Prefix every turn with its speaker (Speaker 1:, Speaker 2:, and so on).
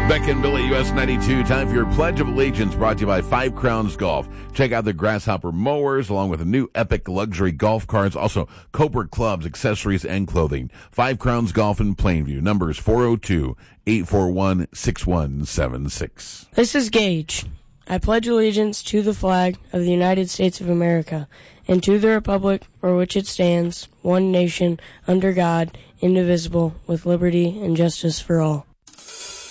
Speaker 1: Beck and Billy, US 92. Time for your Pledge of Allegiance, brought to you by Five Crowns Golf. Check out the Grasshopper mowers, along with the new epic luxury golf carts, also Cobra clubs, accessories, and clothing. Five Crowns Golf in Plainview. Numbers 402-841-6176.
Speaker 2: This is Gage. I pledge allegiance to the flag of the United States of America and to the republic for which it stands, one nation, under God, indivisible, with liberty and justice for all.